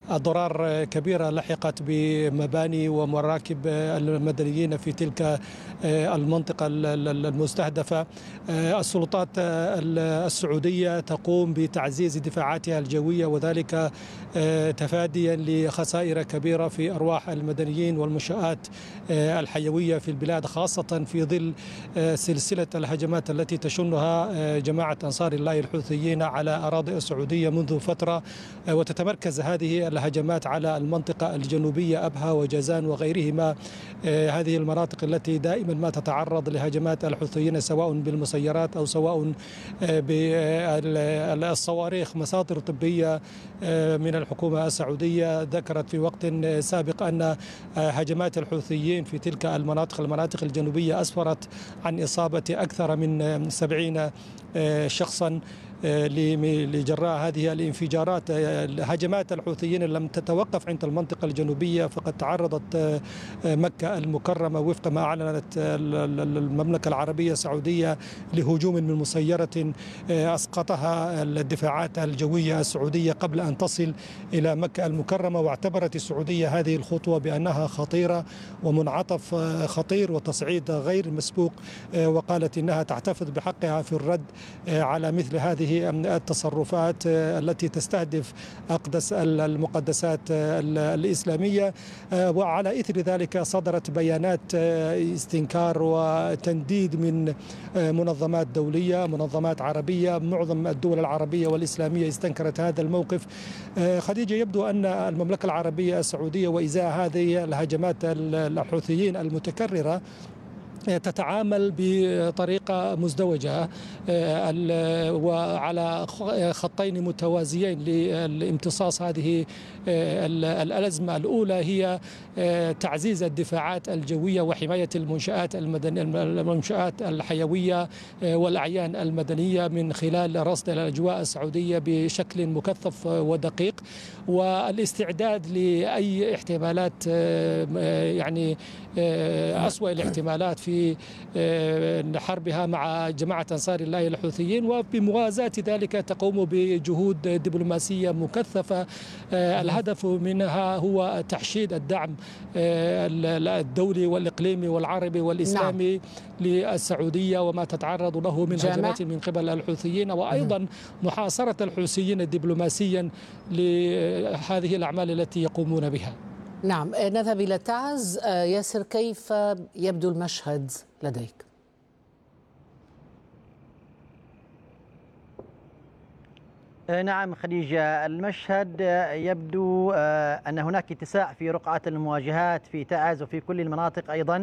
أضرار كبيرة لحقت بمباني ومراكب المدنيين في تلك المنطقة المستهدفة. السلطات السعودية تقوم بتعزيز دفاعاتها الجوية، وذلك تفاديا لخسائر كبيرة في أرواح المدنيين والمنشآت الحيوية في البلاد، خاصة في ظل سلسلة الهجمات التي تشنها جماعة أنصار الله الحوثيين على أراضي السعودية منذ فترة. وتتمركز هذه الهجمات على المنطقة الجنوبية، أبها وجازان وغيرهما. هذه المناطق التي دائما ما تتعرض لهجمات الحوثيين سواء بالمسيرات أو سواء بالصواريخ. مصادر طبية من الحكومة السعودية ذكرت في وقت سابق أن هجمات الحوثيين في تلك المناطق الجنوبية أسفرت عن إصابة أكثر من 70 شخصا لجراء هذه الانفجارات. هجمات الحوثيين لم تتوقف عند المنطقة الجنوبية، فقد تعرضت مكة المكرمة وفق ما أعلنت المملكة العربية السعودية لهجوم من مسيرة أسقطها الدفاعات الجوية السعودية قبل أن تصل إلى مكة المكرمة. واعتبرت السعودية هذه الخطوة بأنها خطيرة ومنعطف خطير وتصعيد غير مسبوق، وقالت إنها تحتفظ بحقها في الرد على مثل هذه التصرفات التي تستهدف أقدس المقدسات الإسلامية. وعلى إثر ذلك صدرت بيانات استنكار وتنديد من منظمات دولية، منظمات عربية. معظم الدول العربية والإسلامية استنكرت هذا الموقف. خديجة، يبدو أن المملكة العربية السعودية وإزاء هذه الهجمات الحوثيين المتكررة تتعامل بطريقة مزدوجة وعلى خطين متوازيين لامتصاص هذه الأزمة. الأولى هي تعزيز الدفاعات الجوية وحماية المنشآت الحيوية والأعيان المدنية من خلال رصد الأجواء السعودية بشكل مكثف ودقيق، والاستعداد لأي احتمالات يعني أسوأ الاحتمالات في حربها مع جماعة أنصار الله الحوثيين. وبموازاة ذلك تقوم بجهود دبلوماسية مكثفة الهدف منها هو تحشيد الدعم الدولي والإقليمي والعربي والإسلامي للسعودية وما تتعرض له من هجمات من قبل الحوثيين، وأيضا محاصرة الحوثيين دبلوماسيا لهذه الأعمال التي يقومون بها. نعم، نذهب إلى تعز. ياسر، كيف يبدو المشهد لديك؟ نعم خديجة، المشهد يبدو أن هناك اتساع في رقعة المواجهات في تعز وفي كل المناطق. أيضا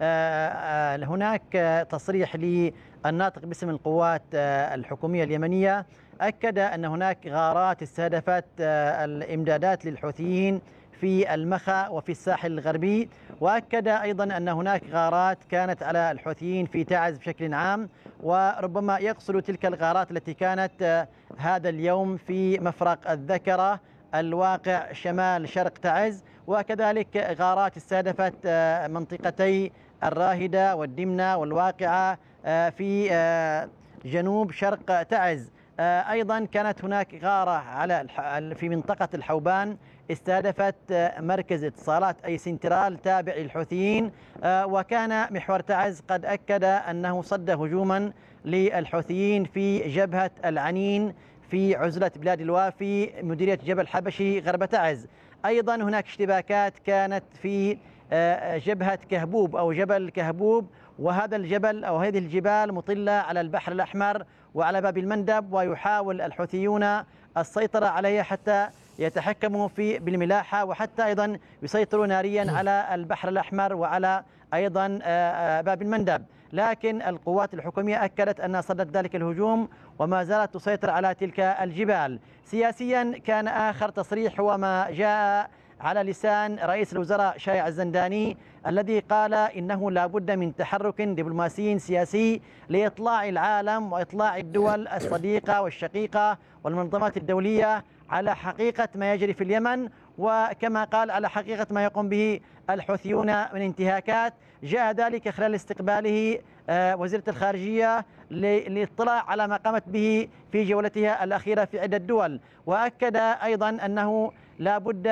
هناك تصريح للناطق باسم القوات الحكومية اليمنية أكد أن هناك غارات استهدفت الإمدادات للحوثيين في المخا وفي الساحل الغربي، وأكد أيضا أن هناك غارات كانت على الحوثيين في تعز بشكل عام، وربما يقصد تلك الغارات التي كانت هذا اليوم في مفرق الذكرة الواقع شمال شرق تعز، وكذلك غارات استهدفت منطقتي الراهدة والدمنة والواقعة في جنوب شرق تعز. أيضا كانت هناك غارة في منطقة الحوبان استهدفت مركز اتصالات أي سنترال تابع للحوثيين، وكان محور تعز قد أكد أنه صد هجوما للحوثيين في جبهة العنين في عزلة بلاد الوافي مديرية جبل حبشي غرب تعز. أيضا هناك اشتباكات كانت في جبهة كهبوب أو جبل كهبوب، وهذا الجبل أو هذه الجبال مطلة على البحر الأحمر وعلى باب المندب، ويحاول الحوثيون السيطرة عليها حتى يتحكموا بالملاحة، وحتى أيضا يسيطروا ناريا على البحر الأحمر وعلى أيضا باب المندب. لكن القوات الحكومية أكدت أنها صدت ذلك الهجوم وما زالت تسيطر على تلك الجبال. سياسيا كان آخر تصريح هو ما جاء على لسان رئيس الوزراء شايع الزنداني الذي قال إنه لا بد من تحرك دبلوماسي سياسي لإطلاع العالم وإطلاع الدول الصديقة والشقيقة والمنظمات الدولية على حقيقة ما يجري في اليمن، وكما قال على حقيقة ما يقوم به الحوثيون من انتهاكات. جاء ذلك خلال استقباله وزيرة الخارجية للاطلاع على ما قامت به في جولتها الأخيرة في عدة دول، وأكد أيضا أنه لا بد